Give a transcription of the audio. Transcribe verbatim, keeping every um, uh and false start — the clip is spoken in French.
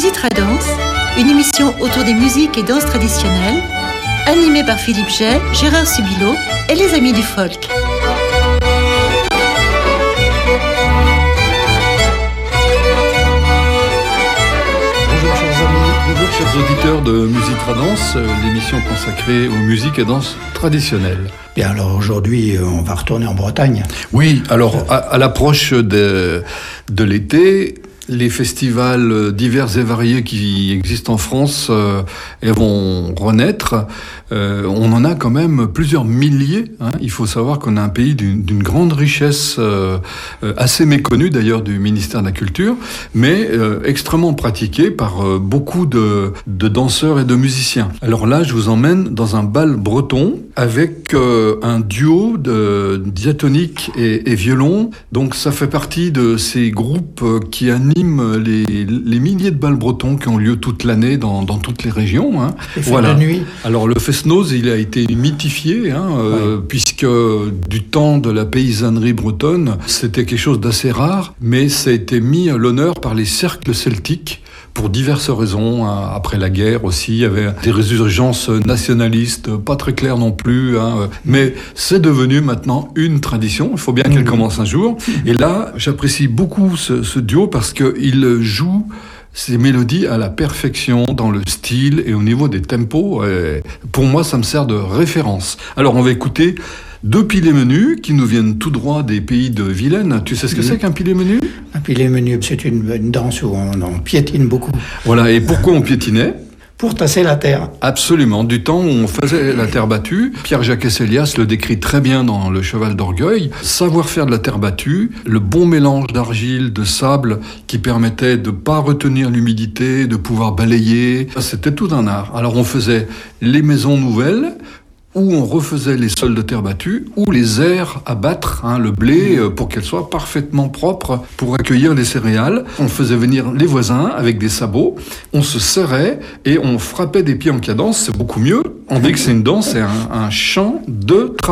Musitradance, une émission autour des musiques et danses traditionnelles, animée par Philippe Jay, Gérard Subilo et les Amis du Folk. Bonjour chers amis, bonjour chers auditeurs de Musitradance, l'émission consacrée aux musiques et danses traditionnelles. Bien, alors aujourd'hui, on va retourner en Bretagne. Oui, alors à, à l'approche de, de l'été, les festivals divers et variés qui existent en France euh, vont renaître. Euh, on en a quand même plusieurs milliers. Hein. Il faut savoir qu'on a un pays d'une, d'une grande richesse, euh, assez méconnue d'ailleurs du ministère de la Culture, mais euh, extrêmement pratiquée par euh, beaucoup de, de danseurs et de musiciens. Alors là, je vous emmène dans un bal breton avec euh, un duo de diatonique et, et violon. Donc ça fait partie de ces groupes qui animent Les, les milliers de bals bretons qui ont lieu toute l'année dans, dans toutes les régions. Hein. Les fêtes voilà. de nuit. Alors le fest-noz, il a été mythifié, hein, ouais. euh, puisque du temps de la paysannerie bretonne, c'était quelque chose d'assez rare, mais ça a été mis à l'honneur par les cercles celtiques pour diverses raisons. Hein. Après la guerre aussi, il y avait des résurgences nationalistes, pas très claires non plus, hein. Mais c'est devenu maintenant une tradition. Il faut bien qu'elle commence un jour. Et là, j'apprécie beaucoup ce, ce duo parce qu'il joue ces mélodies à la perfection dans le style et au niveau des tempos. Et pour moi, ça me sert de référence. Alors, on va écouter deux pilets menus qui nous viennent tout droit des pays de Vilaine. Tu sais ce que mmh. c'est qu'un pilet menu ? Un pilet menu, c'est une, une danse où on, on piétine beaucoup. Voilà, et pourquoi on piétinait ? Pour tasser la terre. Absolument, du temps où on faisait la terre battue. Pierre-Jacques Esselias le décrit très bien dans Le Cheval d'Orgueil. Savoir faire de la terre battue, le bon mélange d'argile, de sable qui permettait de ne pas retenir l'humidité, de pouvoir balayer. C'était tout un art. Alors on faisait les maisons nouvelles, où on refaisait les sols de terre battue, ou les aires à battre, hein, le blé, euh, pour qu'elle soit parfaitement propre pour accueillir les céréales. On faisait venir les voisins avec des sabots, on se serrait et on frappait des pieds en cadence, c'est beaucoup mieux. On dit que c'est une danse, c'est un, un chant de travail.